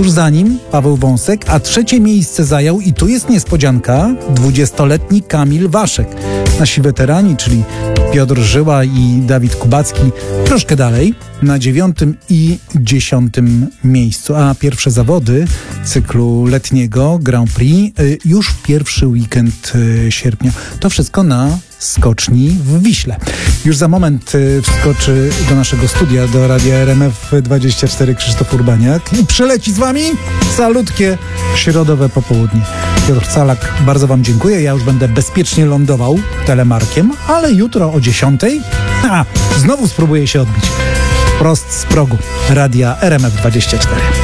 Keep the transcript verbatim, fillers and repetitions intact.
Tuż za nim Paweł Wąsek, a trzecie miejsce zajął, i tu jest niespodzianka, dwudziestoletni Kamil Waszek. Nasi weterani, czyli Piotr Żyła i Dawid Kubacki, troszkę dalej, na dziewiątym i dziesiątym miejscu. A pierwsze zawody cyklu letniego Grand Prix już w pierwszy weekend sierpnia. To wszystko na skoczni w Wiśle. Już za moment wskoczy do naszego studia, do Radia R M F dwadzieścia cztery Krzysztof Urbaniak i przyleci z wami salutkie środowe popołudnie. Piotr Calak, bardzo wam dziękuję. Ja już będę bezpiecznie lądował telemarkiem, ale jutro o dziesiątej a, znowu spróbuję się odbić. Prost z progu Radia R M F dwadzieścia cztery.